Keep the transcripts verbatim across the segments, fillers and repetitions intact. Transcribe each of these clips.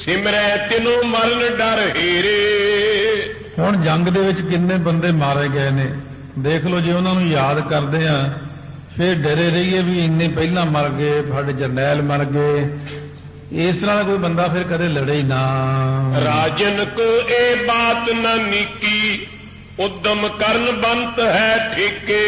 सिमरै तिनो मरण डर हेरे। ਹੁਣ ਜੰਗ ਦੇ ਵਿੱਚ ਕਿੰਨੇ ਬੰਦੇ ਮਾਰੇ ਗਏ ਨੇ, ਦੇਖ ਲਓ। ਜੇ ਉਹਨਾਂ ਨੂੰ ਯਾਦ ਕਰਦੇ ਆ ਫਿਰ ਡਰੇ ਰਹੀਏ ਵੀ ਇੰਨੇ ਪਹਿਲਾਂ ਮਰ ਗਏ, ਸਾਡੇ ਜਰਨੈਲ ਮਰ ਗਏ। ਇਸ ਤਰ੍ਹਾਂ ਦਾ ਕੋਈ ਬੰਦਾ ਫਿਰ ਕਦੇ ਲੜੇ ਹੀ ਨਾ। ਰਾਜਨ ਕੋ ਇਹ ਬਾਤ ਨਾ ਨੀਕੀ, ਉਦਮ ਕਰਨ ਬੰਤ ਹੈ ਠੇਕੇ।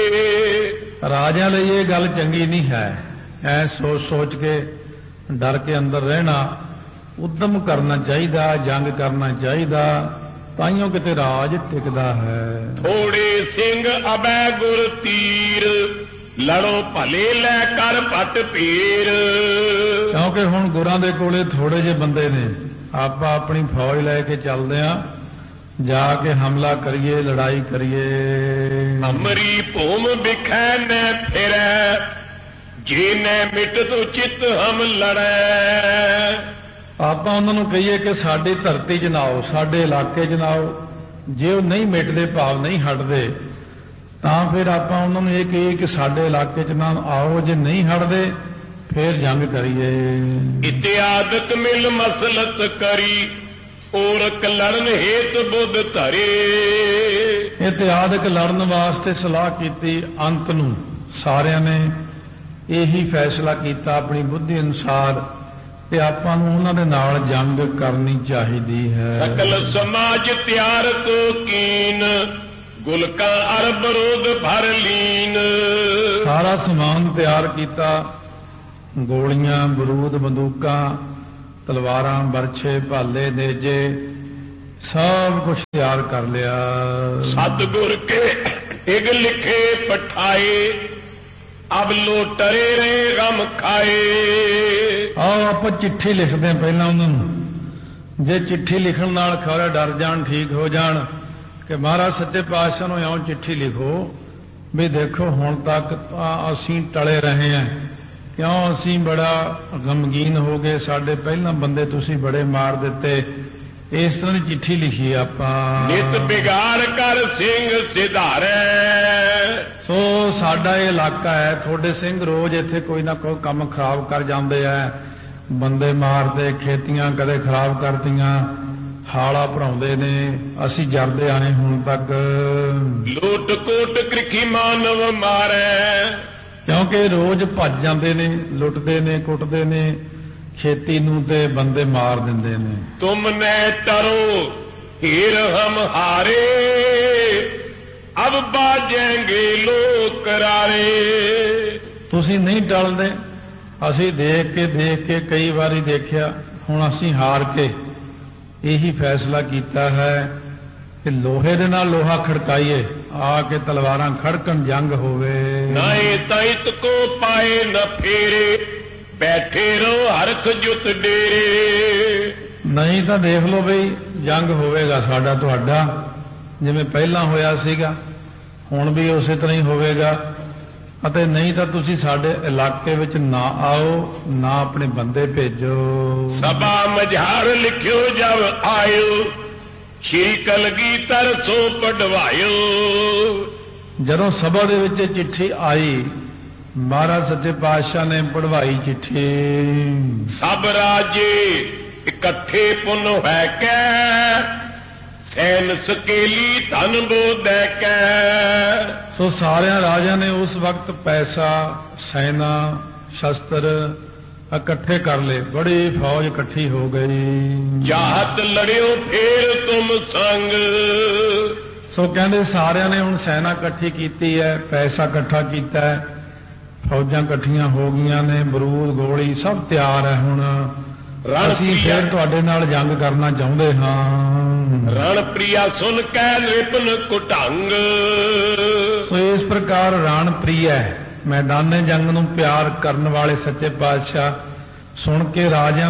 ਰਾਜਿਆਂ ਲਈ ਇਹ ਗੱਲ ਚੰਗੀ ਨਹੀਂ ਹੈ, ਐ ਸੋਚ ਸੋਚ ਕੇ ਡਰ ਕੇ ਅੰਦਰ ਰਹਿਣਾ। ਉਦਮ ਕਰਨਾ ਚਾਹੀਦਾ, ਜੰਗ ਕਰਨਾ ਚਾਹੀਦਾ, ਤਾਈਓ ਕਿਤੇ ਰਾਜ ਟਿਕਦਾ ਹੈ। ਥੋੜੇ ਸਿੰਘ ਅਬੈ ਗੁਰ ਤੀਰ, ਲੜੋ ਭਲੇ ਲੈ ਕਰ ਪਟ ਪੀਰ। ਕਿਉਂਕਿ ਹੁਣ ਗੁਰਾਂ ਦੇ ਕੋਲੇ ਥੋੜੇ ਜਿਹੇ ਬੰਦੇ ਨੇ, ਆਪਾਂ ਆਪਣੀ ਫੌਜ ਲੈ ਕੇ ਚੱਲਦੇ ਆਂ, ਜਾ ਕੇ ਹਮਲਾ ਕਰੀਏ, ਲੜਾਈ ਕਰੀਏ। ਅਮਰੀ ਭੂਮ ਬਿਖੈ ਨੈ ਫਿਰੈ, ਜੇ ਨੈ ਮਿਟ ਤੋ ਚਿਤ ਹਮ ਲੜੈ। ਆਪਾਂ ਉਹਨਾਂ ਨੂੰ ਕਹੀਏ ਕਿ ਸਾਡੀ ਧਰਤੀ 'ਚ ਨਾ ਆਓ, ਸਾਡੇ ਇਲਾਕੇ 'ਚ ਨਾ ਆਓ। ਜੇ ਉਹ ਨਹੀਂ ਮਿਟਦੇ, ਭਾਵ ਨਹੀਂ ਹਟਦੇ, ਤਾਂ ਫਿਰ ਆਪਾਂ ਉਹਨਾਂ ਨੂੰ ਇਹ ਕਹੀਏ ਕਿ ਸਾਡੇ ਇਲਾਕੇ 'ਚ ਨਾ ਆਓ। ਜੇ ਨਹੀਂ ਹਟਦੇ ਫਿਰ ਜੰਗ ਕਰੀਏ। ਇਤਿਆਦਕ ਮਿਲ ਮਸਲਤ ਕਰੀ, ਔਰਕ ਲੜਨ ਹੇਤ ਬੁੱਧ ਧਰੇ। ਇਤਿਆਦਕ ਲੜਨ ਵਾਸਤੇ ਸਲਾਹ ਕੀਤੀ। ਅੰਤ ਨੂੰ ਸਾਰਿਆਂ ਨੇ ਇਹੀ ਫੈਸਲਾ ਕੀਤਾ ਆਪਣੀ ਬੁੱਧੀ ਅਨੁਸਾਰ ਕਿ ਆਪਾਂ ਨੂੰ ਉਹਨਾਂ ਦੇ ਨਾਲ ਜੰਗ ਕਰਨੀ ਚਾਹੀਦੀ ਹੈ। ਸਕਲ ਸਮਾਜ ਤਿਆਰ ਕੋ ਕੀਨ, ਗੁਲਕਾਂ ਅਰਬ ਰੋਦ ਭਰ ਲੀਨ। ਸਾਰਾ ਸਮਾਨ ਤਿਆਰ ਕੀਤਾ, ਗੋਲੀਆਂ, ਬਰੂਦ, ਬੰਦੂਕਾਂ, ਤਲਵਾਰਾਂ, ਬਰਛੇ, ਭਾਲੇ, ਨੇਜੇ, ਸਭ ਕੁਝ ਤਿਆਰ ਕਰ ਲਿਆ। ਸਤਿਗੁਰ ਕੇ ਇਗ ਲਿਖੇ ਪਠਾਏ, ਅਬ ਲੋ ਟਰੇ ਰਹੇ ਗਮ ਖਾਏ। ਆਓ ਆਪਾਂ ਚਿੱਠੀ ਲਿਖਦੇ ਹਾਂ ਪਹਿਲਾਂ ਉਹਨਾਂ ਨੂੰ। ਜੇ ਚਿੱਠੀ ਲਿਖਣ ਨਾਲ ਖਰਾ ਡਰ ਜਾਣ, ਠੀਕ ਹੋ ਜਾਣ ਕਿ ਮਹਾਰਾਜ ਸੱਚੇ ਪਾਤਸ਼ਾਹ ਨੂੰ ਇਉਂ ਚਿੱਠੀ ਲਿਖੋ ਵੀ ਦੇਖੋ ਹੁਣ ਤੱਕ ਅਸੀਂ ਟਲੇ ਰਹੇ ਹਾਂ, ਕਿਉਂ ਅਸੀਂ ਬੜਾ ਗਮਗੀਨ ਹੋ ਗਏ, ਸਾਡੇ ਪਹਿਲਾਂ ਬੰਦੇ ਤੁਸੀਂ ਬੜੇ ਮਾਰ ਦਿੱਤੇ। ਇਸ ਤਰ੍ਹਾਂ ਦੀ ਚਿੱਠੀ ਲਿਖੀ ਆਪਾਂ। ਨਿਤ ਬਿਗਾੜ ਕਰ ਸਿੰਘ ਸਿਧਾਰੈ। ਸੋ ਸਾਡਾ ਇਹ ਇਲਾਕਾ ਹੈ, ਤੁਹਾਡੇ ਸਿੰਘ ਰੋਜ਼ ਇੱਥੇ ਕੋਈ ਨਾ ਕੋਈ ਕੰਮ ਖਰਾਬ ਕਰ ਜਾਂਦੇ ਆ, ਬੰਦੇ ਮਾਰਦੇ, ਖੇਤੀਆਂ ਕਦੇ ਖਰਾਬ ਕਰਤੀਆਂ, ਹਾਲਾ ਭਰਾਉਂਦੇ ਨੇ, ਅਸੀਂ ਜਰਦੇ ਆਏ ਹੁਣ ਤੱਕ। ਲੁੱਟ ਕੋਟ ਕ੍ਰਿਖੀ ਮਾਨਵ ਮਾਰੈ। ਕਿਉਂਕਿ ਰੋਜ਼ ਭੱਜ ਜਾਂਦੇ ਨੇ, ਲੁੱਟਦੇ ਨੇ, ਕੁੱਟਦੇ ਨੇ ਖੇਤੀ ਨੂੰ ਤੇ ਬੰਦੇ ਮਾਰ ਦਿੰਦੇ ਨੇ। ਤੁਮ ਨੇ ਟਰੋ ਹੀਰ ਹਮ ਹਾਰੇ, ਅਬ ਬਾਜੇਂਗੇ ਲੋਕ ਕਰਾਰੇ। ਤੁਸੀਂ ਨਹੀਂ ਟਲਦੇ, ਅਸੀਂ ਦੇਖ ਕੇ ਦੇਖ ਕੇ ਕਈ ਵਾਰੀ ਦੇਖਿਆ, ਹੁਣ ਅਸੀਂ ਹਾਰ ਕੇ ਇਹੀ ਫੈਸਲਾ ਕੀਤਾ ਹੈ ਕਿ ਲੋਹੇ ਦੇ ਨਾਲ ਲੋਹਾ ਖੜਕਾਈਏ, ਆ ਕੇ ਤਲਵਾਰਾਂ ਖੜਕਣ, ਜੰਗ ਹੋਵੇ। ਨਾਏ ਤੈਤ ਕੋ ਪਾਏ ਨ ਫੇਰੇ, ਬੈਠੇ ਰਹੋ ਹਰਖ ਜੁਤ ਡੇਰੇ। ਨਹੀਂ ਤਾਂ ਦੇਖ ਲਓ ਬਈ ਜੰਗ ਹੋਵੇਗਾ ਸਾਡਾ ਤੁਹਾਡਾ, ਜਿਵੇਂ ਪਹਿਲਾਂ ਹੋਇਆ ਸੀਗਾ, ਹੁਣ ਵੀ ਉਸੇ ਤਰ੍ਹਾਂ ਹੀ ਹੋਵੇਗਾ। ਅਤੇ ਨਹੀਂ ਤਾਂ ਤੁਸੀਂ ਸਾਡੇ ਇਲਾਕੇ ਵਿੱਚ ਨਾ ਆਓ, ਨਾ ਆਪਣੇ ਬੰਦੇ ਭੇਜੋ। ਸਭਾ ਮਝਾਰ ਲਿਖਿਓ ਜਬ ਆਇਓ, ਸ਼੍ਰੀ ਕਲਗੀਧਰ ਸੋ ਪਢਵਾਇਓ। ਜਦੋਂ ਸਭਾ ਦੇ ਵਿੱਚ ਚਿੱਠੀ ਆਈ, ਮਹਾਰਾਜ ਸੱਚੇ ਪਾਤਸ਼ਾਹ ਨੇ ਪੜਵਾਈ ਚਿੱਠੀ। ਸਭ ਰਾਜੇ ਇਕੱਠੇ ਪੁਨ ਹੈ ਕੈ, ਸੈਨ ਸਕੇਲੀ ਧਨ ਬੋਧੈ ਕੈ। ਸੋ ਸਾਰਿਆਂ ਰਾਜਿਆਂ ਨੇ ਉਸ ਵਕਤ ਪੈਸਾ, ਸੈਨਾ, ਸ਼ਸਤਰ ਇਕੱਠੇ ਕਰ ਲਏ, ਬੜੀ ਫੌਜ ਇਕੱਠੀ ਹੋ ਗਈ। ਜਾਤ ਲੜਿਓ ਫੇਰ ਤੁਮ ਸੰਗ। ਸੋ ਕਹਿੰਦੇ ਸਾਰਿਆਂ ਨੇ ਹੁਣ ਸੈਨਾ ਇਕੱਠੀ ਕੀਤੀ ਹੈ, ਪੈਸਾ ਇਕੱਠਾ ਕੀਤਾ ਹੈ, ਫੌਜਾਂ ਇਕੱਠੀਆਂ ਹੋ ਗਈਆਂ ਨੇ, ਬਰੂਦ, ਗੋਲੀ ਸਭ ਤਿਆਰ ਹੈ। ਹੁਣ ਅਸੀਂ ਫੇਰ ਤੁਹਾਡੇ ਨਾਲ ਜੰਗ ਕਰਨਾ ਚਾਹੁੰਦੇ ਹਾਂ। ਰਣ ਪ੍ਰਿਆ ਸੁਨ ਕੈ ਨਿਪਨ ਕੁਟੰਗ। ਸੋ ਇਸ ਪ੍ਰਕਾਰ ਰਣ ਪ੍ਰਿਆ, ਮੈਦਾਨੇ ਜੰਗ ਨੂੰ ਪਿਆਰ ਕਰਨ ਵਾਲੇ ਸੱਚੇ ਪਾਤਸ਼ਾਹ ਸੁਣ ਕੇ ਰਾਜਿਆਂ